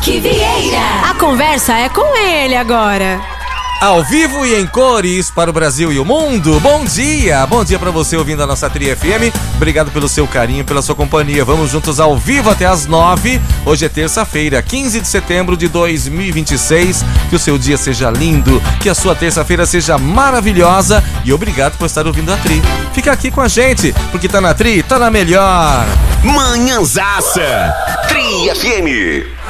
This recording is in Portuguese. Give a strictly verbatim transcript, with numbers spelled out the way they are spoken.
Roque Vieira. A conversa é com ele agora. Ao vivo e em cores para o Brasil e o mundo. Bom dia, bom dia para você ouvindo a nossa Tri F M. Obrigado pelo seu carinho, pela sua companhia. Vamos juntos ao vivo até às nove. Hoje é terça-feira, quinze de setembro de dois mil e vinte e seis. Que o seu dia seja lindo, que a sua terça-feira seja maravilhosa e obrigado por estar ouvindo a Tri. Fica aqui com a gente, porque tá na Tri, tá na melhor. Manhãzaça Tri F M.